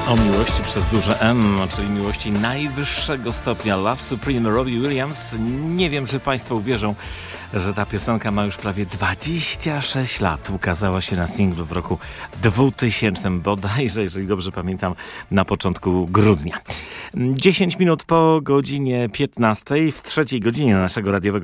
O miłości przez duże M, czyli miłości najwyższego stopnia. Love Supreme, Robbie Williams. Nie wiem, czy Państwo uwierzą, że ta piosenka ma już prawie 26 lat. Ukazała się na singlu w roku 2000, bodajże, jeżeli dobrze pamiętam, na początku grudnia. 10 minut po godzinie 15, w trzeciej godzinie naszego radiowego